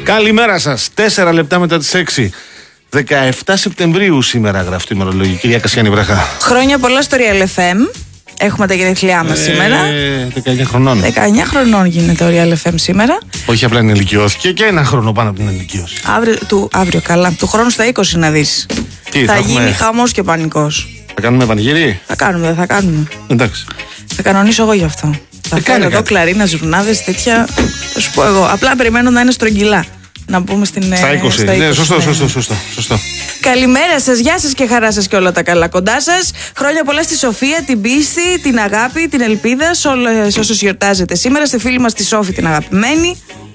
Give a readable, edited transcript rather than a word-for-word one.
Καλημέρα σας. 4 λεπτά μετά τις 6. 17 Σεπτεμβρίου σήμερα γράφει το ημερολόγιο. Κυρία Κασιάνη Βραχά. Χρόνια πολλά στο Real FM. Έχουμε τα γενέθλιά μας σήμερα. 19 χρονών. 19 χρονών γίνεται ο Real FM σήμερα. Όχι απλά ενηλικιώθηκε και ένα χρόνο πάνω από την ενηλικίωση. Αύριο καλά. Του χρόνου στα 20 να δεις. Θα γίνει χαμός και πανικός. Θα κάνουμε πανηγύρι. Θα κάνουμε. Εντάξει. Θα κανονίσω εγώ γι' αυτό. Θα φέρω εδώ κλαρίνα, ζουρνάδες, τέτοια. Θα σου πω εγώ. Απλά περιμένω να είναι στρογγυλά. Να πούμε στα 20. Ναι, σωστό. Καλημέρα σας, γεια σας και χαρά σας και όλα τα καλά κοντά σας. Χρόνια πολλά στη Σοφία, την πίστη, την αγάπη, την ελπίδα σε όσους γιορτάζετε σήμερα. Στη φίλη μας τη Σόφη την αγαπημένη.